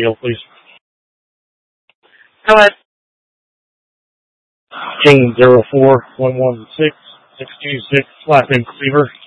deal, please. Go ahead. King 04116 626, last name Cleaver.